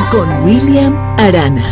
con William Arana.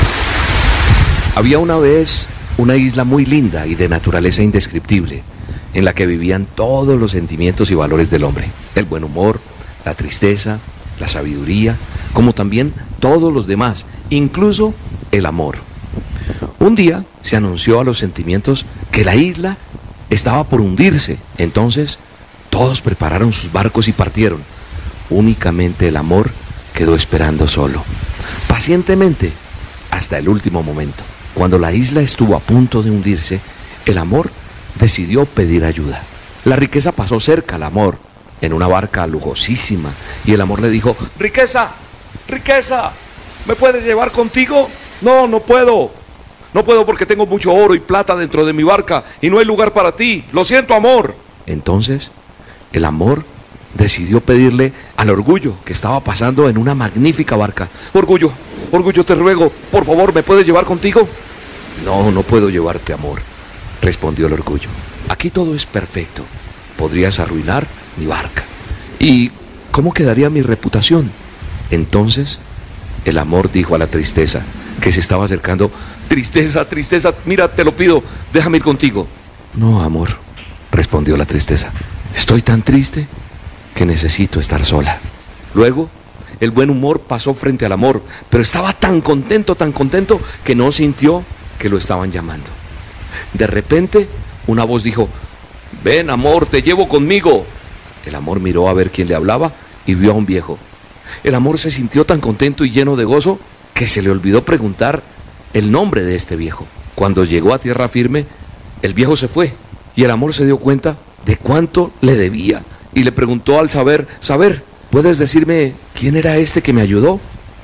Había una vez una isla muy linda y de naturaleza indescriptible, en la que vivían todos los sentimientos y valores del hombre: el buen humor, la tristeza, la sabiduría, como también todos los demás, incluso el amor. Un día se anunció a los sentimientos que la isla estaba por hundirse. Entonces todos prepararon sus barcos y partieron. Únicamente el amor quedó esperando solo, pacientemente, hasta el último momento. Cuando la isla estuvo a punto de hundirse, el amor decidió pedir ayuda. La riqueza pasó cerca al amor, en una barca lujosísima, y el amor le dijo: «Riqueza, riqueza, ¿me puedes llevar contigo?» «No, no puedo porque tengo mucho oro y plata dentro de mi barca y no hay lugar para ti, lo siento, amor». Entonces el amor decidió pedirle al orgullo, que estaba pasando en una magnífica barca: «Orgullo, orgullo, te ruego, por favor, ¿me puedes llevar contigo?» «No, no puedo llevarte, amor», respondió el orgullo. «Aquí todo es perfecto, podrías arruinar mi barca. ¿Y cómo quedaría mi reputación?» Entonces el amor dijo a la tristeza, que se estaba acercando: «Tristeza, tristeza, mira, te lo pido, déjame ir contigo». «No, amor», respondió la tristeza, «estoy tan triste que necesito estar sola». Luego el buen humor pasó frente al amor, pero estaba tan contento que no sintió que lo estaban llamando. De repente una voz dijo: «Ven, amor, te llevo conmigo». El amor miró a ver quién le hablaba y vio a un viejo. El amor se sintió tan contento y lleno de gozo que se le olvidó preguntar el nombre de este viejo. Cuando llegó a tierra firme, el viejo se fue y el amor se dio cuenta de cuánto le debía y le preguntó al saber: «¿Puedes decirme quién era este que me ayudó?»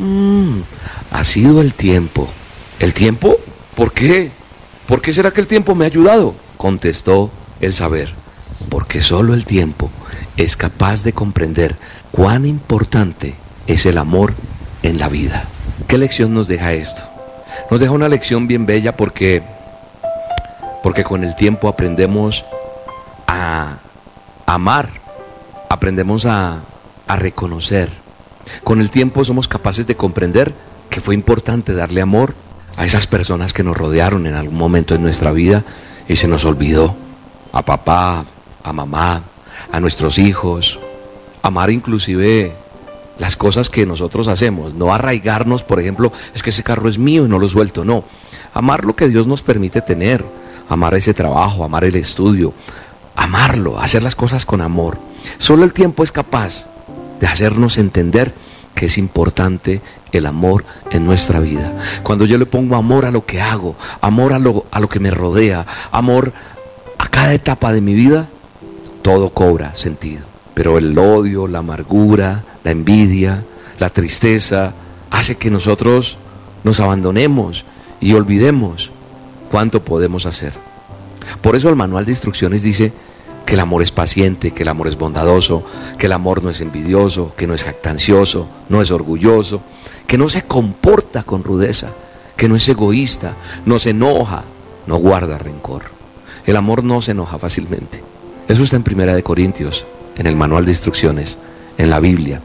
Ha sido el tiempo». «¿El tiempo? ¿Por qué? ¿Por qué será que el tiempo me ha ayudado?», contestó el saber. «Porque solo el tiempo es capaz de comprender cuán importante es el amor en la vida». ¿Qué lección nos deja esto? Nos deja una lección bien bella porque con el tiempo aprendemos a amar, aprendemos a reconocer. Con el tiempo somos capaces de comprender que fue importante darle amor a esas personas que nos rodearon en algún momento de nuestra vida y se nos olvidó. A papá, a mamá, a nuestros hijos. Amar inclusive las cosas que nosotros hacemos, no arraigarnos, por ejemplo: «Es que ese carro es mío y no lo suelto». No, amar lo que Dios nos permite tener, amar ese trabajo, amar el estudio, amarlo, hacer las cosas con amor. Solo el tiempo es capaz de hacernos entender que es importante el amor en nuestra vida. Cuando yo le pongo amor a lo que hago, amor a lo que me rodea, amor a cada etapa de mi vida, todo cobra sentido. Pero el odio, la amargura, la envidia, la tristeza, hace que nosotros nos abandonemos y olvidemos cuánto podemos hacer. Por eso el manual de instrucciones dice que el amor es paciente, que el amor es bondadoso, que el amor no es envidioso, que no es jactancioso, no es orgulloso, que no se comporta con rudeza, que no es egoísta, no se enoja, no guarda rencor. El amor no se enoja fácilmente. Eso está en 1 Corintios, en el manual de instrucciones, en la Biblia.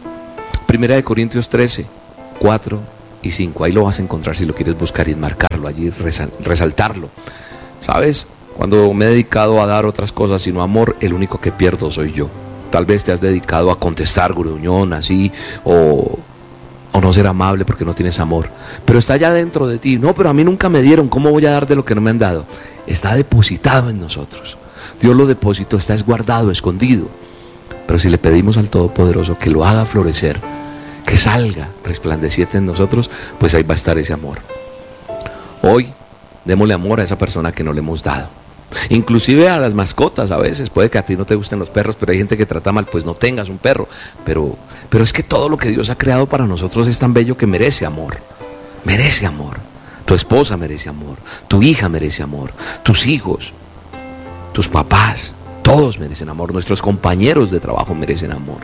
1 Corintios 13, 4 y 5. Ahí lo vas a encontrar si lo quieres buscar y marcarlo allí, resaltarlo. ¿Sabes? Cuando me he dedicado a dar otras cosas sino amor, el único que pierdo soy yo. Tal vez te has dedicado a contestar gruñón así, o no ser amable porque no tienes amor, pero está allá dentro de ti. «No, pero a mí nunca me dieron, ¿cómo voy a dar de lo que no me han dado?». Está depositado en nosotros. Dios lo depositó, está guardado, escondido. Pero si le pedimos al Todopoderoso que lo haga florecer, que salga resplandeciente en nosotros, pues ahí va a estar ese amor. Hoy démosle amor a esa persona que no le hemos dado. Inclusive a las mascotas. A veces puede que a ti no te gusten los perros, pero hay gente que trata mal. Pues no tengas un perro, pero es que todo lo que Dios ha creado para nosotros es tan bello que merece amor. Merece amor. Tu esposa merece amor, tu hija merece amor, tus hijos, tus papás, todos merecen amor. Nuestros compañeros de trabajo merecen amor.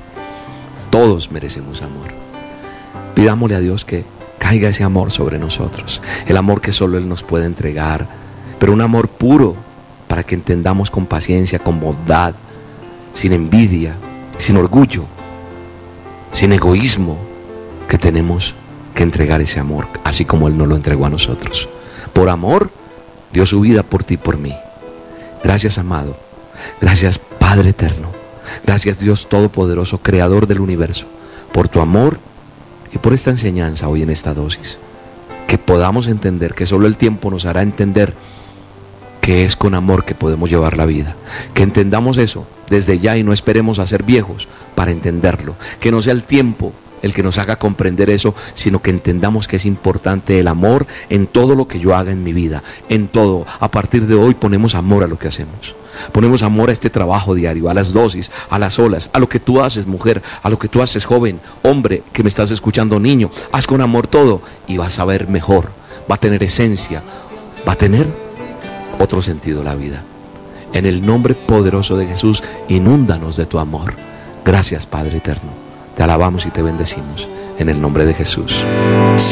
Todos merecemos amor. Pidámosle a Dios que caiga ese amor sobre nosotros, el amor que solo Él nos puede entregar, pero un amor puro, para que entendamos con paciencia, con bondad, sin envidia, sin orgullo, sin egoísmo, que tenemos que entregar ese amor, así como Él nos lo entregó a nosotros. Por amor, dio su vida por ti y por mí. Gracias, amado. Gracias, Padre eterno. Gracias, Dios Todopoderoso, Creador del universo, por tu amor y por esta enseñanza hoy en esta dosis. Que podamos entender, que solo el tiempo nos hará entender que es con amor que podemos llevar la vida. Que entendamos eso desde ya y no esperemos a ser viejos para entenderlo. Que no sea el tiempo el que nos haga comprender eso, sino que entendamos que es importante el amor en todo lo que yo haga en mi vida, en todo. A partir de hoy ponemos amor a lo que hacemos. Ponemos amor a este trabajo diario, a las dosis, a las olas, a lo que tú haces, mujer, a lo que tú haces, joven, hombre, que me estás escuchando, niño. Haz con amor todo y vas a ver mejor. Va a tener esencia, va a tener otro sentido la vida. En el nombre poderoso de Jesús, inúndanos de tu amor. Gracias, Padre eterno. Te alabamos y te bendecimos en el nombre de Jesús.